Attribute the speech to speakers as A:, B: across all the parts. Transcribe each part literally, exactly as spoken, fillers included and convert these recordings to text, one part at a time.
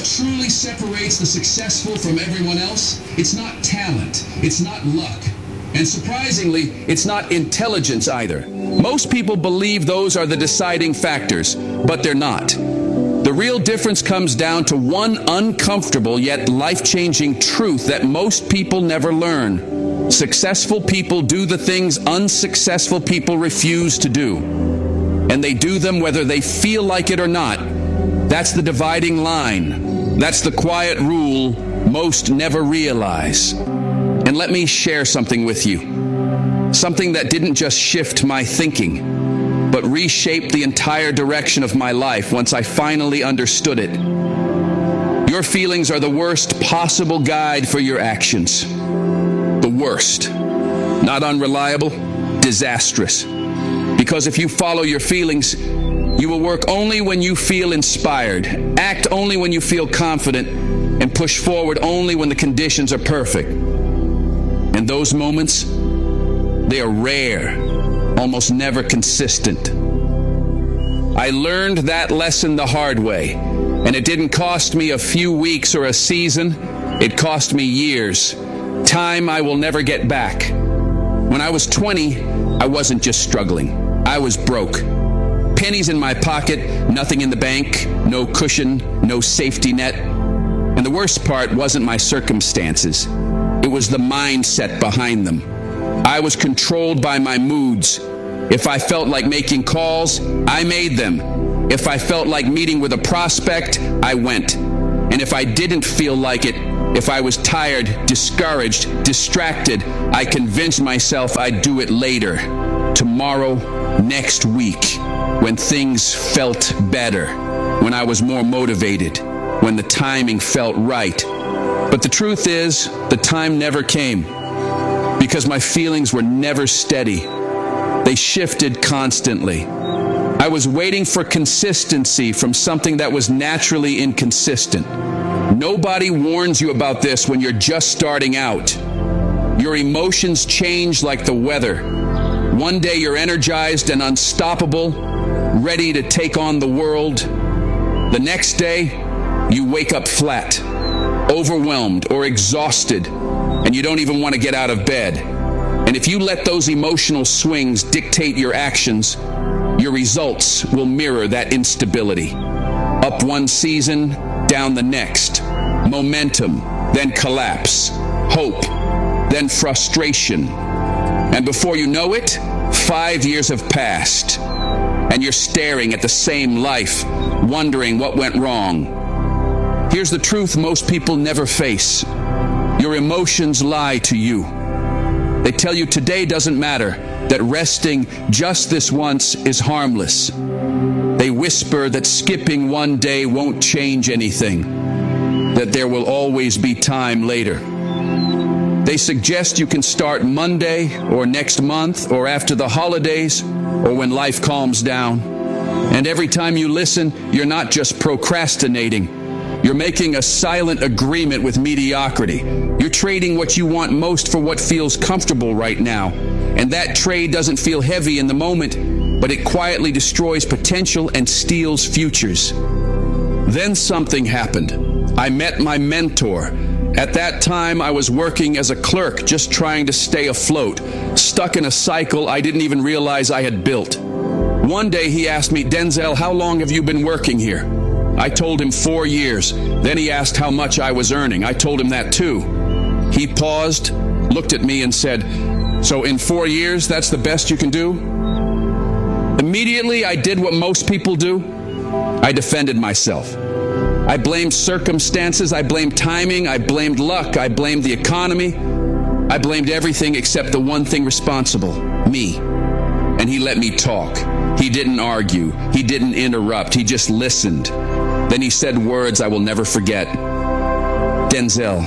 A: what truly separates the successful from everyone else? It's not talent. It's not luck. And surprisingly, it's not intelligence either. Most people believe those are the deciding factors, but they're not. The real difference comes down to one uncomfortable yet life-changing truth that most people never learn. Successful people do the things unsuccessful people refuse to do. And they do them whether they feel like it or not. That's the dividing line. That's the quiet rule most never realize. And let me share something with you. Something that didn't just shift my thinking, but reshaped the entire direction of my life once I finally understood it. Your feelings are the worst possible guide for your actions. The worst. Not unreliable, disastrous. Because if you follow your feelings, you will work only when you feel inspired, act only when you feel confident, and push forward only when the conditions are perfect. And those moments, they are rare, almost never consistent. I learned that lesson the hard way, and it didn't cost me a few weeks or a season. It cost me years, time I will never get back. When I was twenty, I wasn't just struggling. I was broke. Pennies in my pocket, nothing in the bank, no cushion, no safety net. And the worst part wasn't my circumstances. It was the mindset behind them. I was controlled by my moods. If I felt like making calls, I made them. If I felt like meeting with a prospect, I went. And if I didn't feel like it, if I was tired, discouraged, distracted, I convinced myself I'd do it later, tomorrow, next week, when things felt better, when I was more motivated, when the timing felt right. But the truth is, the time never came, because my feelings were never steady. They shifted constantly. I was waiting for consistency from something that was naturally inconsistent. Nobody warns you about this when you're just starting out. Your emotions change like the weather. One day you're energized and unstoppable, ready to take on the world. The next day, you wake up flat, overwhelmed or exhausted, and you don't even want to get out of bed. And if you let those emotional swings dictate your actions, your results will mirror that instability. Up one season, down the next. Momentum, then collapse. Hope, then frustration. And before you know it, five years have passed, and you're staring at the same life, wondering what went wrong. Here's the truth most people never face. Your emotions lie to you. They tell you today doesn't matter, that resting just this once is harmless. They whisper that skipping one day won't change anything, that there will always be time later. They suggest you can start Monday or next month or after the holidays or when life calms down. And every time you listen, you're not just procrastinating. You're making a silent agreement with mediocrity. You're trading what you want most for what feels comfortable right now. And that trade doesn't feel heavy in the moment, but it quietly destroys potential and steals futures. Then something happened. I met my mentor. At that time, I was working as a clerk, just trying to stay afloat, stuck in a cycle I didn't even realize I had built. One day he asked me, "Denzel, how long have you been working here?" I told him four years. Then he asked how much I was earning. I told him that too. He paused, looked at me and said, "So in four years, that's the best you can do?" Immediately, I did what most people do. I defended myself. I blamed circumstances, I blamed timing, I blamed luck, I blamed the economy. I blamed everything except the one thing responsible, me. And he let me talk. He didn't argue. He didn't interrupt. He just listened. Then he said words I will never forget. "Denzel,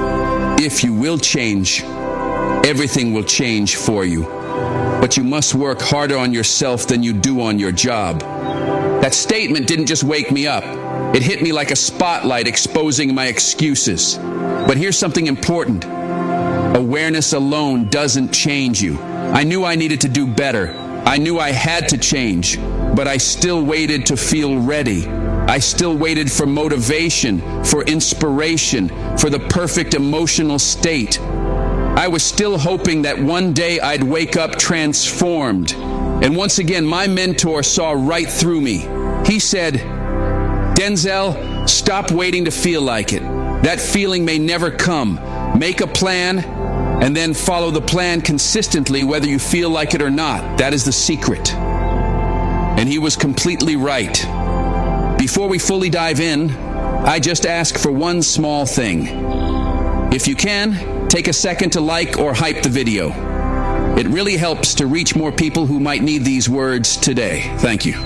A: if you will change, everything will change for you. But you must work harder on yourself than you do on your job." That statement didn't just wake me up. It hit me like a spotlight exposing my excuses. But here's something important. Awareness alone doesn't change you. I knew I needed to do better. I knew I had to change, but I still waited to feel ready. I still waited for motivation, for inspiration, for the perfect emotional state. I was still hoping that one day I'd wake up transformed. And once again, my mentor saw right through me. He said, "Denzel, stop waiting to feel like it. That feeling may never come. Make a plan and then follow the plan consistently whether you feel like it or not. That is the secret." And he was completely right. Before we fully dive in, I just ask for one small thing. If you can, take a second to like or hype the video. It really helps to reach more people who might need these words today. Thank you.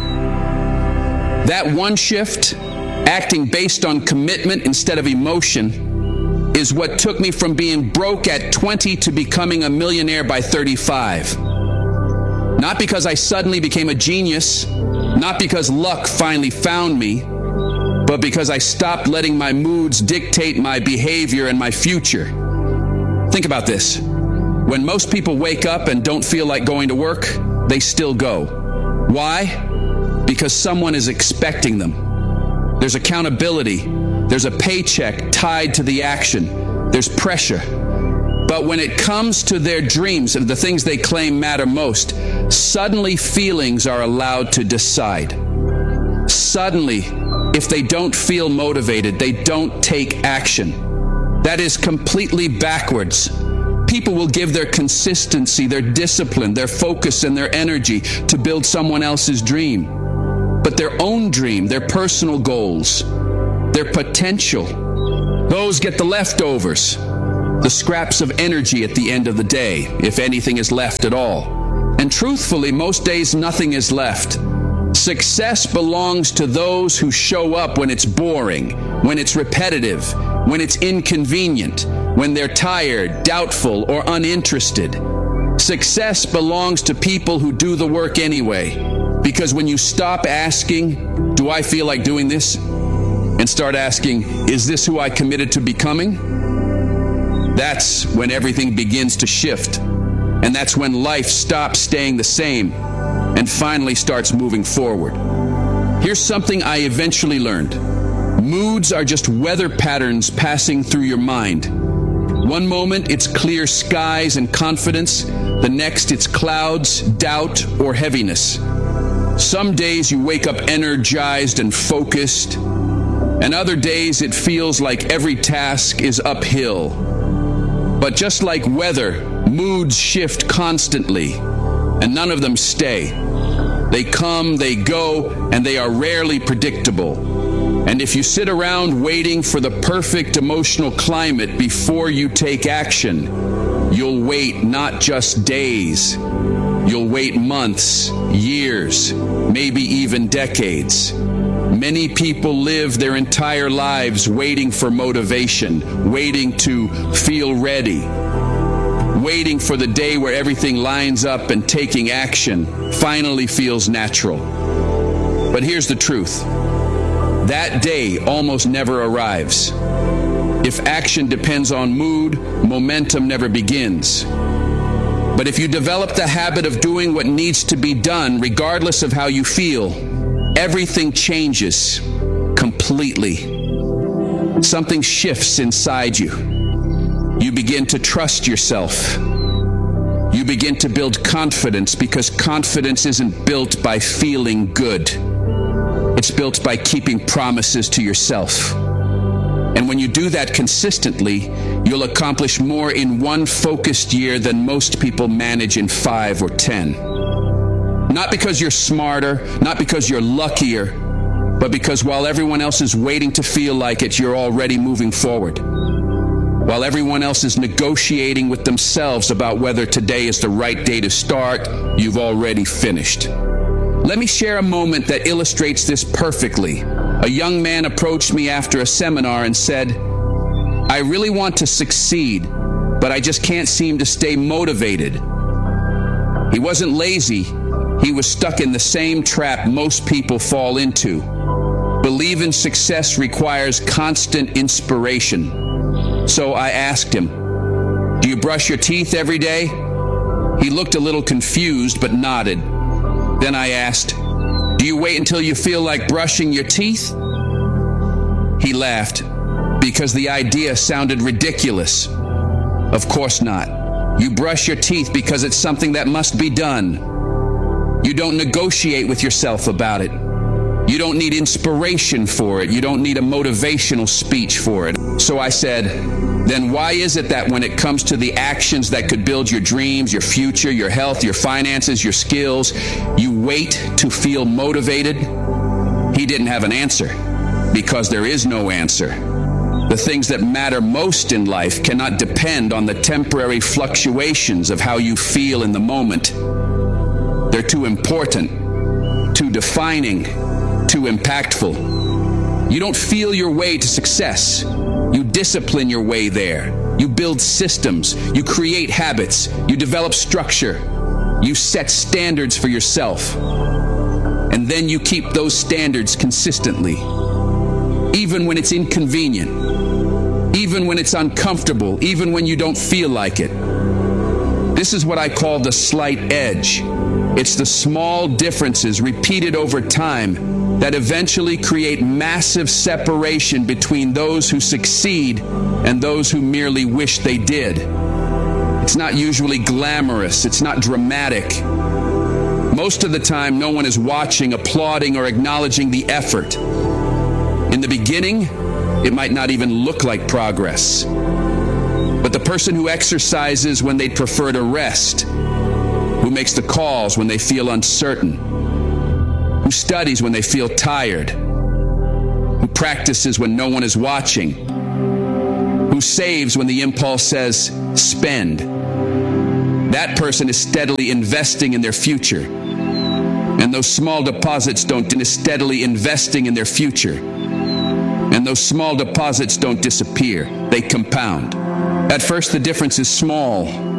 A: That one shift, acting based on commitment instead of emotion, is what took me from being broke at twenty to becoming a millionaire by thirty-five. Not because I suddenly became a genius, not because luck finally found me, but because I stopped letting my moods dictate my behavior and my future. Think about this. When most people wake up and don't feel like going to work, they still go. Why? Because someone is expecting them. There's accountability. There's a paycheck tied to the action. There's pressure. But when it comes to their dreams and the things they claim matter most, suddenly feelings are allowed to decide. Suddenly, if they don't feel motivated, they don't take action. That is completely backwards. People will give their consistency, their discipline, their focus, and their energy to build someone else's dream. But their own dream, their personal goals, their potential, those get the leftovers, the scraps of energy at the end of the day, if anything is left at all. And truthfully, most days nothing is left. Success belongs to those who show up when it's boring, when it's repetitive, when it's inconvenient, when they're tired, doubtful, or uninterested. Success belongs to people who do the work anyway. Because when you stop asking, "Do I feel like doing this?" and start asking, "Is this who I committed to becoming?" that's when everything begins to shift. And that's when life stops staying the same and finally starts moving forward. Here's something I eventually learned. Moods are just weather patterns passing through your mind. One moment it's clear skies and confidence. The next it's clouds, doubt, or heaviness. Some days you wake up energized and focused, and other days it feels like every task is uphill. But just like weather, moods shift constantly, and none of them stay. They come, they go, and they are rarely predictable. And if you sit around waiting for the perfect emotional climate before you take action, you'll wait not just days. You'll wait months, years, maybe even decades. Many people live their entire lives waiting for motivation, waiting to feel ready, waiting for the day where everything lines up and taking action finally feels natural. But here's the truth. That day almost never arrives. If action depends on mood, momentum never begins. But if you develop the habit of doing what needs to be done, regardless of how you feel, everything changes completely. Something shifts inside you. You begin to trust yourself. You begin to build confidence, because confidence isn't built by feeling good. It's built by keeping promises to yourself. And when you do that consistently, you'll accomplish more in one focused year than most people manage in five or ten. Not because you're smarter, not because you're luckier, but because while everyone else is waiting to feel like it, you're already moving forward. While everyone else is negotiating with themselves about whether today is the right day to start, you've already finished. Let me share a moment that illustrates this perfectly. A young man approached me after a seminar and said, "I really want to succeed, but I just can't seem to stay motivated." He wasn't lazy. He was stuck in the same trap most people fall into. Believing success requires constant inspiration. So I asked him, "Do you brush your teeth every day?" He looked a little confused but nodded. Then I asked, "Do Do you wait until you feel like brushing your teeth? He laughed because the idea sounded ridiculous. Of course not. You brush your teeth because it's something that must be done. You don't negotiate with yourself about it. You don't need inspiration for it. You don't need a motivational speech for it. So I said, then why is it that when it comes to the actions that could build your dreams, your future, your health, your finances, your skills, you wait to feel motivated? He didn't have an answer, because there is no answer. The things that matter most in life cannot depend on the temporary fluctuations of how you feel in the moment. They're too important, too defining, too impactful. You don't feel your way to success. You discipline your way there. You build systems. You create habits. You develop structure. You set standards for yourself. And then you keep those standards consistently. Even when it's inconvenient. Even when it's uncomfortable. Even when you don't feel like it. This is what I call the slight edge. It's the small differences repeated over time that eventually create massive separation between those who succeed and those who merely wish they did. It's not usually glamorous. It's not dramatic. Most of the time, no one is watching, applauding, or acknowledging the effort. In the beginning, it might not even look like progress. But the person who exercises when they'd prefer to rest, who makes the calls when they feel uncertain, who studies when they feel tired, who practices when no one is watching, who saves when the impulse says, spend. That person is steadily investing in their future. And those small deposits don't is steadily investing in their future. And those small deposits don't disappear. They compound. At first, the difference is small.